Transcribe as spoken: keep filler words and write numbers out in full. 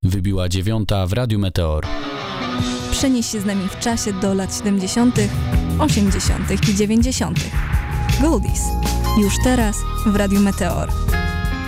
Wybiła dziewiąta w Radiu Meteor. Przenieś się z nami w czasie do lat siedemdziesiątych, osiemdziesiątych i dziewięćdziesiątych. Goldies. Już teraz w Radiu Meteor.